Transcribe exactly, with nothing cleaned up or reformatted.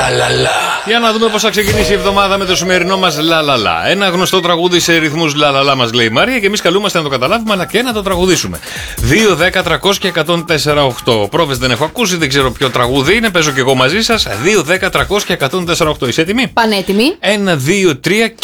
λα. Για να δούμε πώς θα ξεκινήσει η εβδομάδα με το σημερινό μας λα λα λα. Ένα γνωστό τραγούδι σε ρυθμούς λα λα λα μας λέει η Μαρία και εμείς καλούμαστε να το καταλάβουμε αλλά και να το τραγουδήσουμε. δύο, δέκα, τριακόσια και εκατόν τέσσερα οκτώ. Πρόβες δεν έχω ακούσει, δεν ξέρω ποιο τραγούδι είναι, παίζω και εγώ μαζί σας. δύο, δέκα, τριακόσια και εκατόν τέσσερα οκτώ. Είσαι έτοιμη? Πανέτοιμη. ένα, δύο, τρία.